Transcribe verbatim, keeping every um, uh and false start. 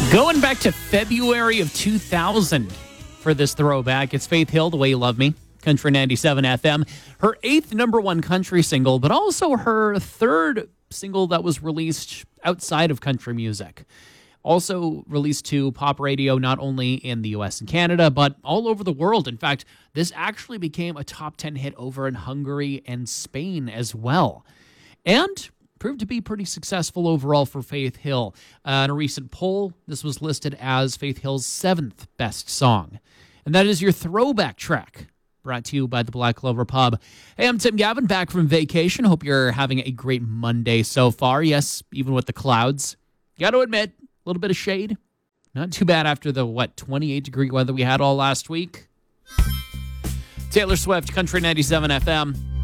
Going back to February of two thousand for this throwback, it's Faith Hill, The Way You Love Me, Country ninety-seven F M. Her eighth number one country single, but also her third single that was released outside of country music. Also released to pop radio not only in the U S and Canada, but all over the world. In fact, this actually became a top ten hit over in Hungary and Spain as well. And proved to be pretty successful overall for Faith Hill. Uh, in a recent poll, this was listed as Faith Hill's seventh best song. And that is your throwback track, brought to you by the Black Clover Pub. Hey, I'm Tim Gavin, back from vacation. Hope you're having a great Monday so far. Yes, even with the clouds. Got to admit, a little bit of shade. Not too bad after the, what, twenty-eight degree weather we had all last week. Taylor Swift, Country ninety-seven F M.